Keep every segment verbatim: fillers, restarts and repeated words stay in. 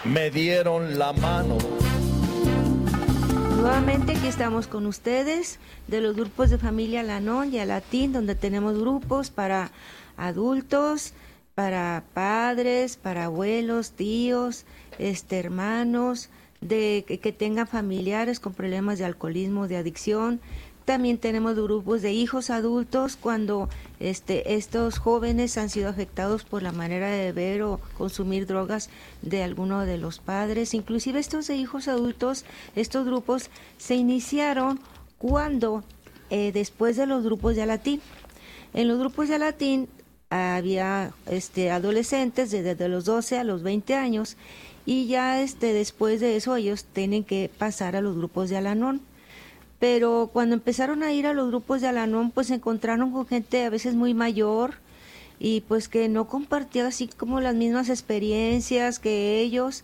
me dieron la mano. Nuevamente aquí estamos con ustedes de los grupos de familia Al-Anon y Al-Atin, donde tenemos grupos para adultos, para padres, para abuelos, tíos, este, hermanos, de que, que tengan familiares con problemas de alcoholismo, de adicción. También tenemos grupos de hijos adultos cuando este, estos jóvenes han sido afectados por la manera de beber o consumir drogas de alguno de los padres. Inclusive estos de hijos adultos, estos grupos se iniciaron cuando, eh, después de los grupos de Al-Atin. En los grupos de Al-Atin había este, adolescentes desde, desde los doce a los veinte años y ya este, después de eso ellos tienen que pasar a los grupos de Al-Anon. Pero cuando empezaron a ir a los grupos de Al-Anon, pues se encontraron con gente a veces muy mayor y pues que no compartía así como las mismas experiencias que ellos.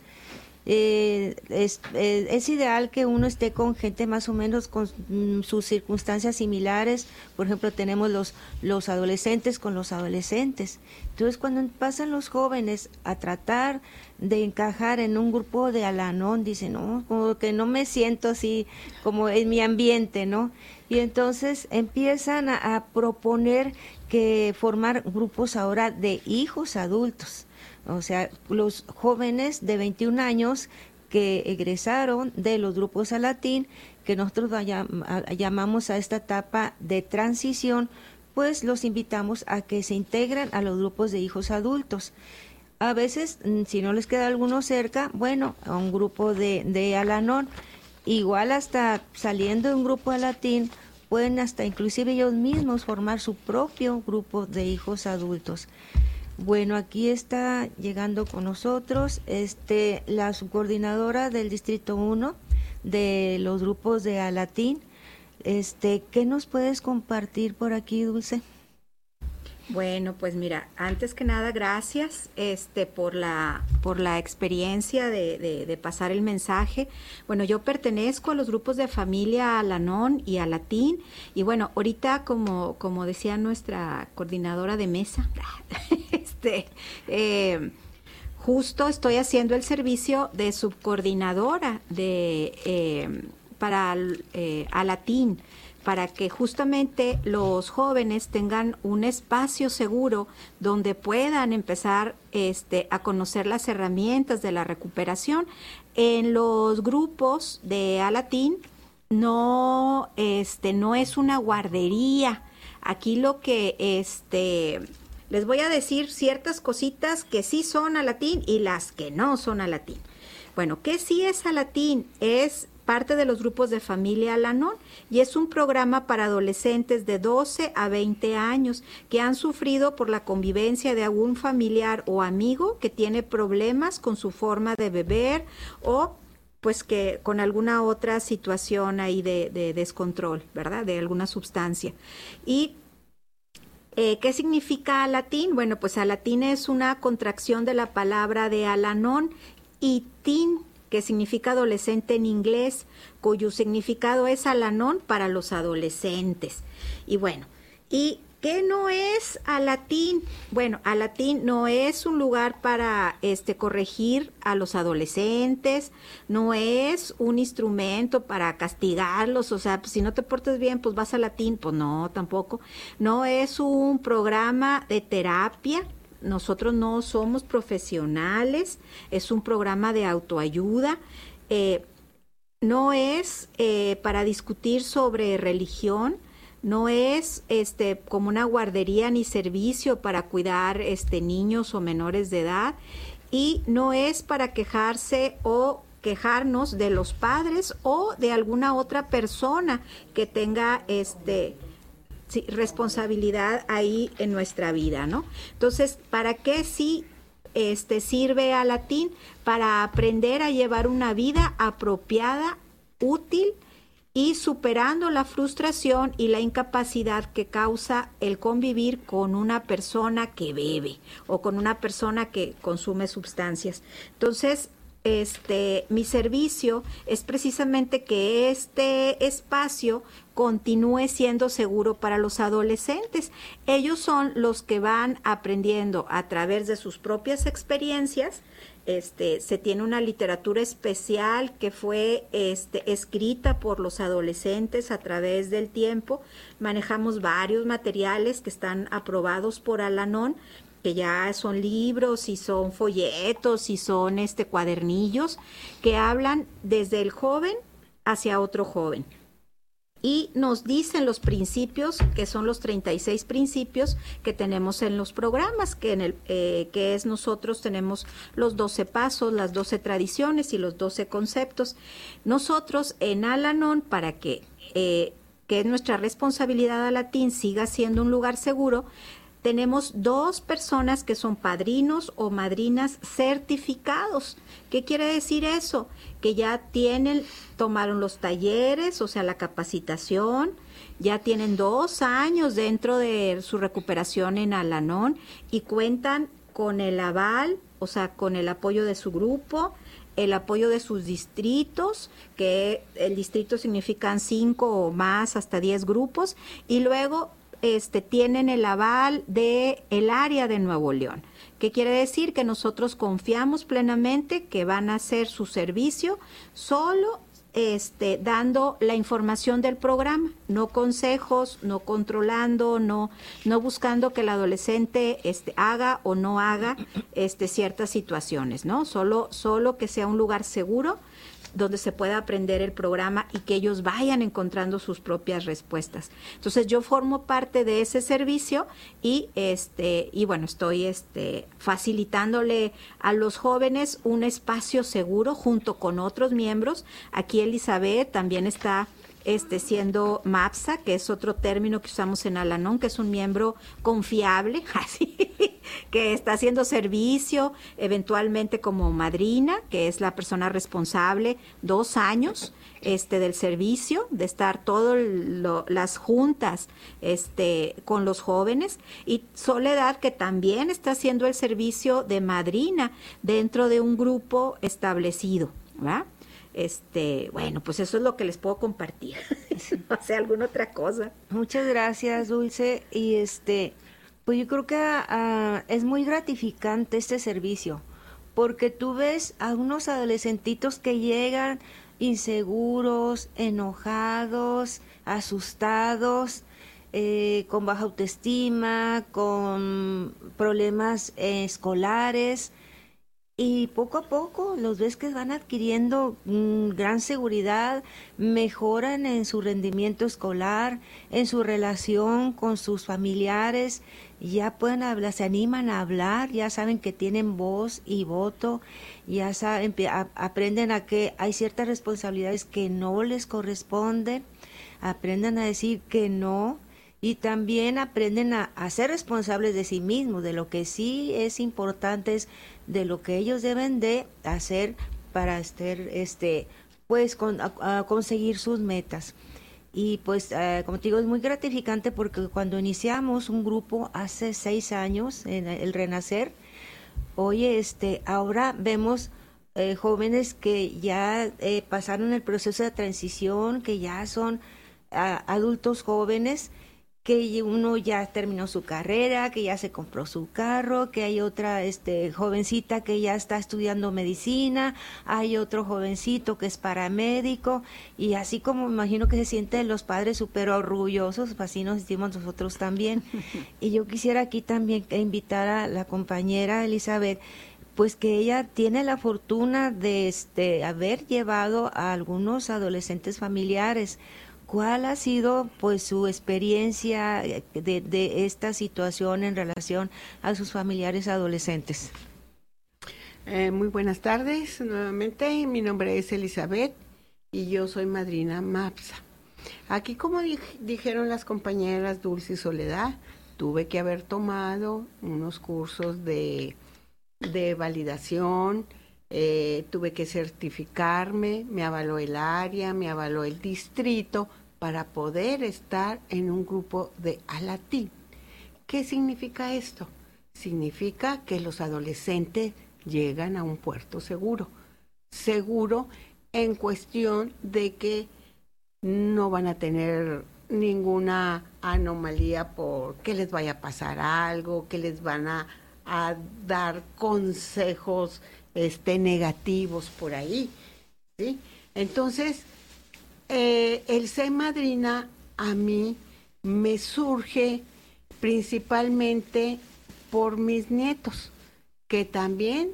Eh, es, eh, es ideal que uno esté con gente más o menos con mm, sus circunstancias similares. Por ejemplo, tenemos los, los adolescentes con los adolescentes. Entonces, cuando pasan los jóvenes a tratar de encajar en un grupo de Al-Anon, dicen, no, como que no me siento así como en mi ambiente, ¿no? Y entonces empiezan a, a proponer que formar grupos ahora de hijos adultos. O sea, los jóvenes de veintiún años que egresaron de los grupos Al-Atin, que nosotros llamamos a esta etapa de transición, pues los invitamos a que se integren a los grupos de hijos adultos. A veces, si no les queda alguno cerca, bueno, a un grupo de, de Al-Anon. Igual hasta saliendo de un grupo Al-Atin, pueden hasta inclusive ellos mismos formar su propio grupo de hijos adultos. Bueno, aquí está llegando con nosotros este la subcoordinadora del Distrito uno de los grupos de Al-Atin. Este, ¿qué nos puedes compartir por aquí, Dulce? Bueno, pues mira, antes que nada, gracias este, por la por la experiencia de, de, de pasar el mensaje. Bueno, yo pertenezco a los grupos de familia Al-Anon y Al-Atin, y bueno, ahorita como, como decía nuestra coordinadora de mesa, este, eh, justo estoy haciendo el servicio de subcoordinadora de eh, para eh, Al-Atin, para que justamente los jóvenes tengan un espacio seguro donde puedan empezar este, a conocer las herramientas de la recuperación. En los grupos de Al-Atin no, este, no es una guardería. Aquí lo que este, les voy a decir ciertas cositas que sí son Al-Atin y las que no son Al-Atin. Bueno, ¿qué sí es Al-Atin? Es parte de los grupos de familia Al-Anon y es un programa para adolescentes de doce a veinte años que han sufrido por la convivencia de algún familiar o amigo que tiene problemas con su forma de beber o pues que con alguna otra situación ahí de, de descontrol, ¿verdad? De alguna sustancia. Y Eh, ¿qué significa Al-Atin? Bueno, pues Al-Atin es una contracción de la palabra de Al-Anon y tin, que significa adolescente en inglés, cuyo significado es Al-Anon para los adolescentes. Y bueno, ¿y qué no es Al-Atin? Bueno, Al-Atin no es un lugar para este, corregir a los adolescentes, no es un instrumento para castigarlos, o sea, pues, si no te portas bien, pues vas a Al-Atin, pues no, tampoco. No es un programa de terapia. Nosotros no somos profesionales, es un programa de autoayuda, eh, no es eh, para discutir sobre religión, no es este, como una guardería ni servicio para cuidar este, niños o menores de edad y no es para quejarse o quejarnos de los padres o de alguna otra persona que tenga este Sí, responsabilidad ahí en nuestra vida, ¿no? Entonces, ¿para qué sí este, sirve Al-Atin? Para aprender a llevar una vida apropiada, útil y superando la frustración y la incapacidad que causa el convivir con una persona que bebe o con una persona que consume sustancias. Entonces, este, mi servicio es precisamente que este espacio continúe siendo seguro para los adolescentes. Ellos son los que van aprendiendo a través de sus propias experiencias. Este, se tiene una literatura especial que fue este, escrita por los adolescentes a través del tiempo. Manejamos varios materiales que están aprobados por Al-Anon, que ya son libros y son folletos y son este, cuadernillos que hablan desde el joven hacia otro joven. Y nos dicen los principios, que son los treinta y seis principios que tenemos en los programas, que en el eh, que es nosotros tenemos los doce pasos, las doce tradiciones y los doce conceptos. Nosotros en Al-Anon, para que, eh, que es nuestra responsabilidad Alatín, siga siendo un lugar seguro, tenemos dos personas que son padrinos o madrinas certificados. ¿Qué quiere decir eso? Que ya tienen, tomaron los talleres, o sea, la capacitación, ya tienen dos años dentro de su recuperación en Al-Anon y cuentan con el aval, o sea, con el apoyo de su grupo, el apoyo de sus distritos, que el distrito significan cinco o más, hasta diez grupos, y luego Este, tienen el aval de el área de Nuevo León. ¿Qué quiere decir? Que nosotros confiamos plenamente que van a hacer su servicio solo este, dando la información del programa, no consejos, no controlando, no, no buscando que el adolescente este, haga o no haga este, ciertas situaciones, ¿no? Solo, solo que sea un lugar seguro donde se pueda aprender el programa y que ellos vayan encontrando sus propias respuestas. Entonces yo formo parte de ese servicio y este y bueno, estoy este facilitándole a los jóvenes un espacio seguro junto con otros miembros. Aquí Elizabeth también está este siendo MAPSA, que es otro término que usamos en Al-Anon, que es un miembro confiable, así que está haciendo servicio, eventualmente como madrina, que es la persona responsable, dos años este del servicio, de estar todas las juntas este con los jóvenes, y Soledad, que también está haciendo el servicio de madrina dentro de un grupo establecido, ¿verdad? Este, bueno, pues eso es lo que les puedo compartir. No sé, alguna otra cosa. Muchas gracias, Dulce. Y este, pues yo creo que uh, es muy gratificante este servicio, porque tú ves a unos adolescentitos que llegan inseguros, enojados, asustados, eh, con baja autoestima, con problemas eh, escolares. Y poco a poco los ves que van adquiriendo mmm, gran seguridad, mejoran en su rendimiento escolar, en su relación con sus familiares, ya pueden hablar, se animan a hablar, ya saben que tienen voz y voto, ya saben, a, aprenden a que hay ciertas responsabilidades que no les corresponden, aprenden a decir que no. Y también aprenden a, a ser responsables de sí mismos, de lo que sí es importante, es de lo que ellos deben de hacer para estar, este, pues, con, a, a conseguir sus metas. Y pues, uh, como te digo, es muy gratificante porque cuando iniciamos un grupo hace seis años, en el Renacer, oye, este, ahora vemos eh, jóvenes que ya eh, pasaron el proceso de transición, que ya son uh, adultos jóvenes, que uno ya terminó su carrera, que ya se compró su carro, que hay otra este jovencita que ya está estudiando medicina, hay otro jovencito que es paramédico, y así como me imagino que se sienten los padres súper orgullosos, así nos sentimos nosotros también. Y yo quisiera aquí también invitar a la compañera Elizabeth, pues que ella tiene la fortuna de este haber llevado a algunos adolescentes familiares. ¿Cuál ha sido pues su experiencia de, de esta situación en relación a sus familiares adolescentes? Eh, muy buenas tardes nuevamente. Mi nombre es Elizabeth y yo soy madrina MAPSA. Aquí, como di- dijeron las compañeras Dulce y Soledad, tuve que haber tomado unos cursos de, de validación. Eh, tuve que certificarme, me avaló el área, me avaló el distrito para poder estar en un grupo de Alatín. ¿Qué significa esto? Significa que los adolescentes llegan a un puerto seguro. seguro en cuestión de que no van a tener ninguna anomalía por que les vaya a pasar algo, que les van a, a dar consejos este, negativos por ahí, ¿sí? Entonces, eh, el ser madrina a mí me surge principalmente por mis nietos, que también,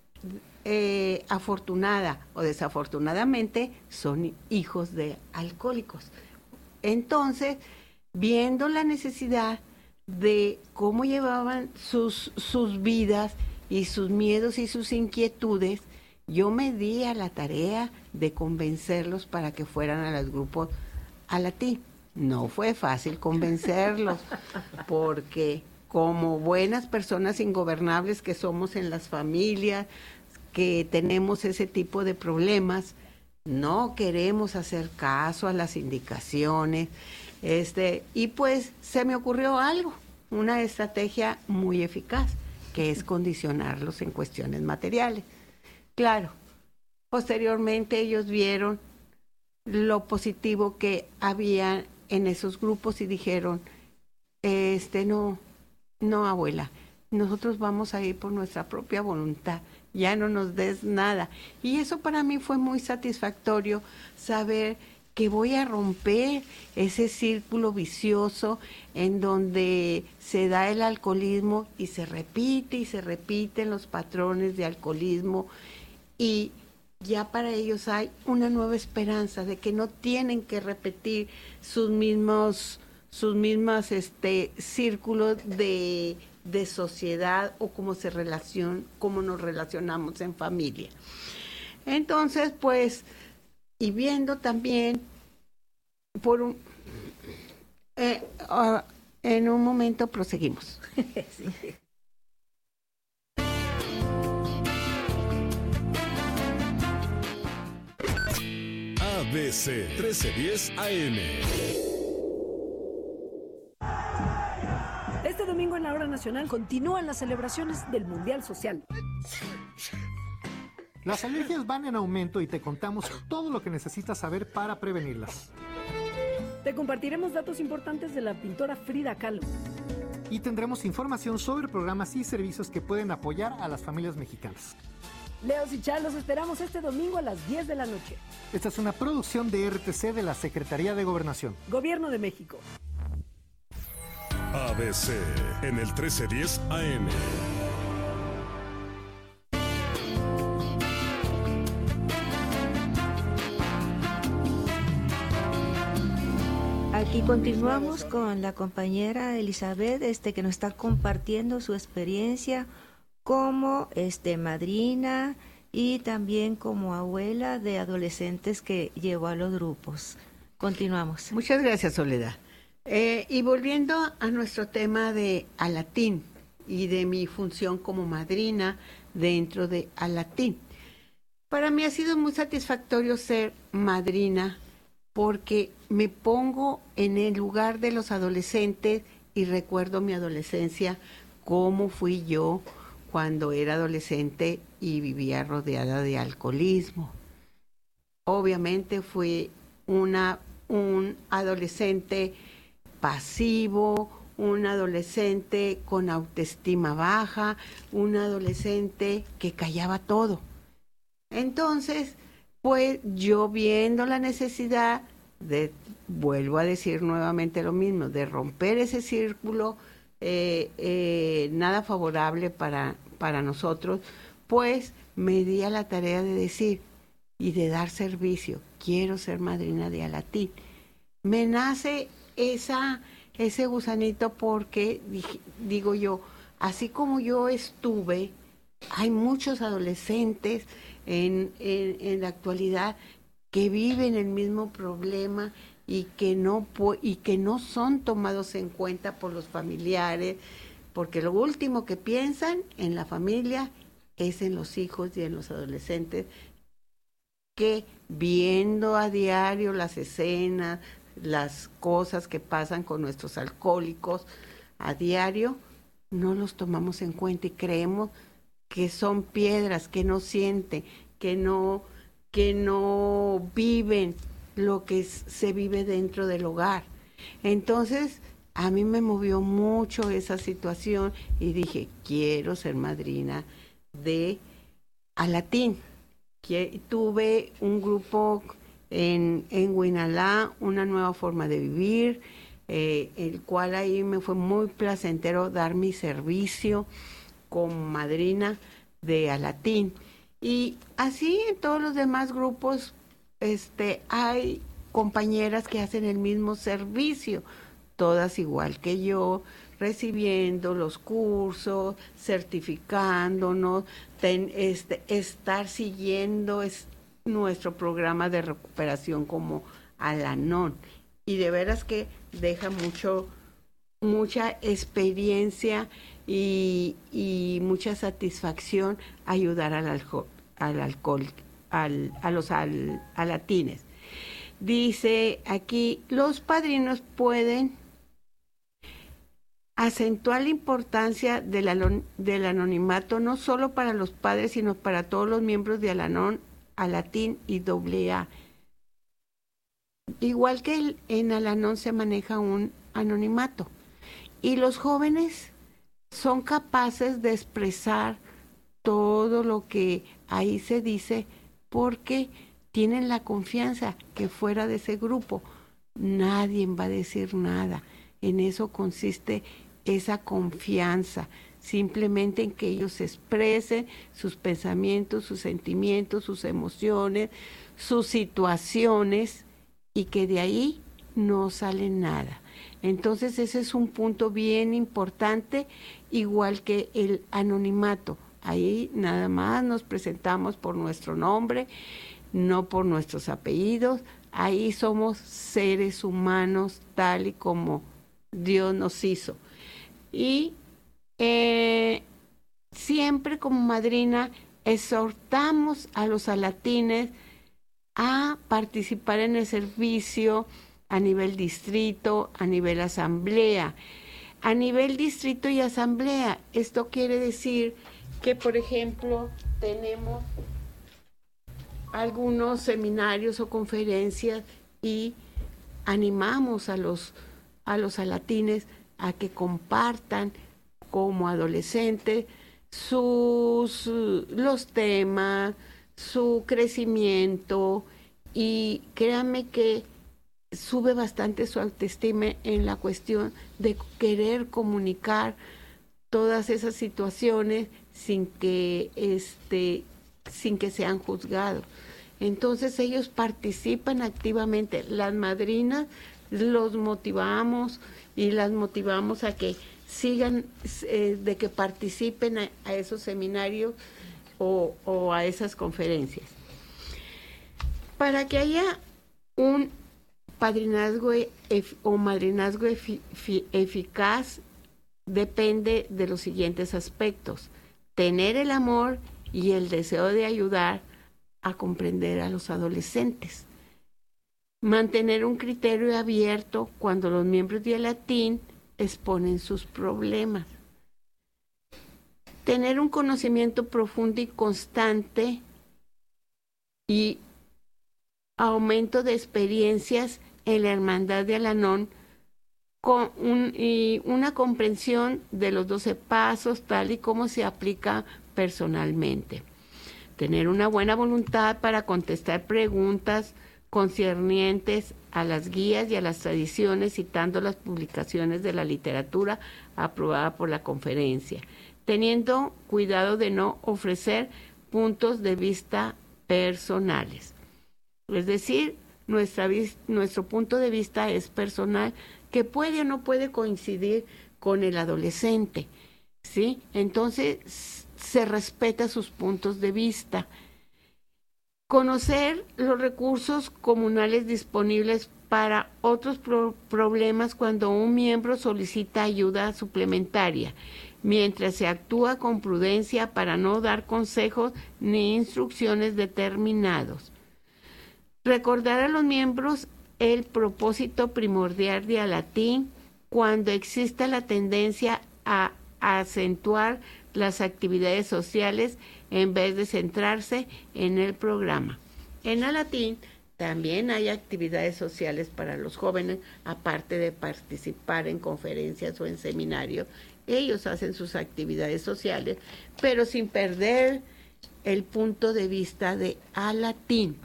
eh, afortunada o desafortunadamente, son hijos de alcohólicos. Entonces, viendo la necesidad de cómo llevaban sus, sus vidas y sus miedos y sus inquietudes, yo me di a la tarea de convencerlos para que fueran a los grupos Alatí. No fue fácil convencerlos, porque como buenas personas ingobernables que somos en las familias, que tenemos ese tipo de problemas, no queremos hacer caso a las indicaciones, este, y pues se me ocurrió algo, una estrategia muy eficaz, que es condicionarlos en cuestiones materiales. Claro, posteriormente ellos vieron lo positivo que había en esos grupos y dijeron, este, no, no, abuela, nosotros vamos a ir por nuestra propia voluntad, ya no nos des nada. Y eso para mí fue muy satisfactorio, saber que voy a romper ese círculo vicioso en donde se da el alcoholismo y se repite y se repiten los patrones de alcoholismo, y ya para ellos hay una nueva esperanza de que no tienen que repetir sus mismos sus mismas este círculos de, de sociedad o cómo se relacion, cómo nos relacionamos en familia. Entonces, pues, y viendo también por un eh, uh, en un momento proseguimos. Sí. A B C trece diez A M. Este domingo en la Hora Nacional continúan las celebraciones del Mundial Social. Las alergias van en aumento y te contamos todo lo que necesitas saber para prevenirlas. Te compartiremos datos importantes de la pintora Frida Kahlo. Y tendremos información sobre programas y servicios que pueden apoyar a las familias mexicanas. Leos y Char, los esperamos este domingo a las diez de la noche. Esta es una producción de R T C de la Secretaría de Gobernación. Gobierno de México. A B C en el trece diez A M. Aquí continuamos con la compañera Elizabeth, este, que nos está compartiendo su experiencia como este, madrina y también como abuela de adolescentes que llevó a los grupos. Continuamos. Muchas gracias, Soledad. Eh, y volviendo a nuestro tema de Alatín y de mi función como madrina dentro de Alatín. Para mí ha sido muy satisfactorio ser madrina porque me pongo en el lugar de los adolescentes y recuerdo mi adolescencia, cómo fui yo cuando era adolescente y vivía rodeada de alcoholismo. Obviamente fui una, un adolescente pasivo, un adolescente con autoestima baja, un adolescente que callaba todo. Entonces, pues yo viendo la necesidad de, vuelvo a decir nuevamente lo mismo, de romper ese círculo eh, eh, nada favorable para, para nosotros, pues me di a la tarea de decir y de dar servicio, quiero ser madrina de Alatín. Me nace esa, ese gusanito porque dije, digo yo, así como yo estuve, hay muchos adolescentes en, en, en la actualidad que viven el mismo problema y que no y que no son tomados en cuenta por los familiares, porque lo último que piensan en la familia es en los hijos y en los adolescentes, que viendo a diario las escenas, las cosas que pasan con nuestros alcohólicos a diario, no los tomamos en cuenta y creemos que son piedras, que no sienten, que no, que no viven lo que es, se vive dentro del hogar. Entonces, a mí me movió mucho esa situación y dije, quiero ser madrina de Alatín. Que tuve un grupo en, en Huinalá, una nueva forma de vivir, eh, el cual ahí me fue muy placentero dar mi servicio como madrina de Alatín. Y así en todos los demás grupos este, hay compañeras que hacen el mismo servicio, todas igual que yo, recibiendo los cursos, certificándonos, ten, este, estar siguiendo es nuestro programa de recuperación como Al-Anon. Y de veras que deja mucho, mucha experiencia y, y mucha satisfacción ayudar al alcohol, al alcohol, al, a los al, alatines. Dice aquí, los padrinos pueden acentuar la importancia del, alon, del anonimato no solo para los padres, sino para todos los miembros de Al-Anon, Alatín y doble A. Igual que el, en Al-Anon se maneja un anonimato. Y los jóvenes son capaces de expresar todo lo que ahí se dice porque tienen la confianza que fuera de ese grupo nadie va a decir nada. En eso consiste esa confianza, simplemente en que ellos expresen sus pensamientos, sus sentimientos, sus emociones, sus situaciones y que de ahí no sale nada. Entonces ese es un punto bien importante, igual que el anonimato. Ahí nada más nos presentamos por nuestro nombre, no por nuestros apellidos. Ahí somos seres humanos tal y como Dios nos hizo. Y eh, siempre como madrina exhortamos a los alatines a participar en el servicio a nivel distrito, a nivel asamblea. A nivel distrito y asamblea, esto quiere decir que, por ejemplo, tenemos algunos seminarios o conferencias y animamos a los, a los alatines a que compartan como adolescentes sus, los temas, su crecimiento, y créanme que sube bastante su autoestima en la cuestión de querer comunicar todas esas situaciones sin que este sin que sean juzgados. Entonces ellos participan activamente. Las madrinas los motivamos y las motivamos a que sigan, eh, de que participen a, a esos seminarios o, o a esas conferencias. Para que haya un padrinazgo ef, o madrinazgo efi, fi, eficaz, depende de los siguientes aspectos: tener el amor y el deseo de ayudar a comprender a los adolescentes, mantener un criterio abierto cuando los miembros de Alatín exponen sus problemas, tener un conocimiento profundo y constante y aumento de experiencias en la hermandad de Al-Anon, con un, y una comprensión de los doce pasos tal y como se aplica personalmente. Tener una buena voluntad para contestar preguntas concernientes a las guías y a las tradiciones, citando las publicaciones de la literatura aprobada por la conferencia, teniendo cuidado de no ofrecer puntos de vista personales. Es decir, nuestra, nuestro punto de vista es personal, que puede o no puede coincidir con el adolescente, ¿sí? Entonces se respeta sus puntos de vista. Conocer los recursos comunales disponibles para otros pro- problemas cuando un miembro solicita ayuda suplementaria, mientras se actúa con prudencia para no dar consejos ni instrucciones determinados. Recordar a los miembros el propósito primordial de Alatín cuando exista la tendencia a, a acentuar las actividades sociales en vez de centrarse en el programa. En Alatín también hay actividades sociales para los jóvenes, aparte de participar en conferencias o en seminarios. Ellos hacen sus actividades sociales, pero sin perder el punto de vista de Alatín.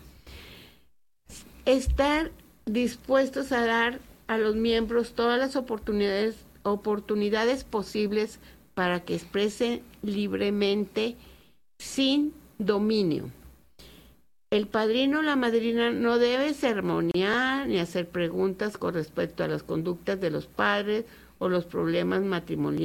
Estar dispuestos a dar a los miembros todas las oportunidades, oportunidades posibles para que expresen libremente sin dominio. El padrino o la madrina no debe sermonear ni hacer preguntas con respecto a las conductas de los padres o los problemas matrimoniales